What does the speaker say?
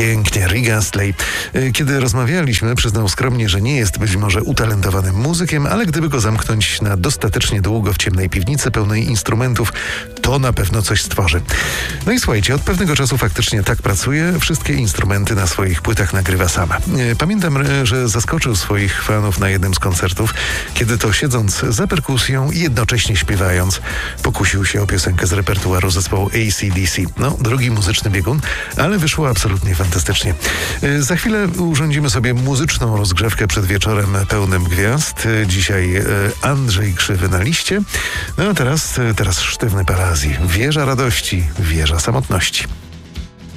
Pięknie, Rick Astley. Kiedy rozmawialiśmy, przyznał skromnie, że nie jest być może utalentowanym muzykiem, ale gdyby go zamknąć na dostatecznie długo w ciemnej piwnicy pełnej instrumentów, to na pewno coś stworzy. No i słuchajcie, od pewnego czasu faktycznie tak pracuje. Wszystkie instrumenty na swoich płytach nagrywa sama. Pamiętam, że zaskoczył swoich fanów na jednym z koncertów, kiedy to siedząc za perkusją i jednocześnie śpiewając, pokusił się o piosenkę z repertuaru zespołu AC/DC. No, drugi muzyczny biegun, ale wyszło absolutnie fantastycznie. Za chwilę urządzimy sobie muzyczną rozgrzewkę przed wieczorem pełnym gwiazd. Dzisiaj Andrzej Krzywy na liście. No a teraz sztywny Parazzi. Wieża radości, wieża samotności.